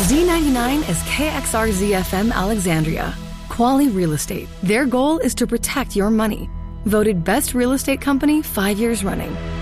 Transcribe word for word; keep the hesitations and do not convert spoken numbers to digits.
Z ninety-nine is K X R Z F M Alexandria. Quality Real Estate. Their goal is to protect your money. Voted Best Real Estate Company five years running.